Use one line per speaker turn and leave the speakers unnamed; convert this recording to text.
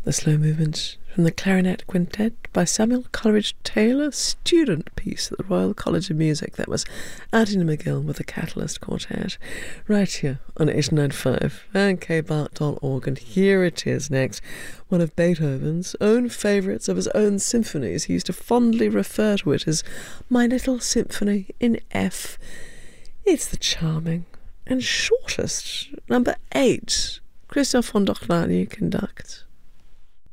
The slow movement from the Clarinet Quintet by Samuel Coleridge Taylor, student piece at the Royal College of Music. That was Addie McGill with the Catalyst Quartet, right here on 895 and kbart.org. And here it is next, one of Beethoven's own favourites of his own symphonies. He used to fondly refer to it as My Little Symphony in F. It's the charming and shortest number 8 Christoph von Dohnanyi conducts.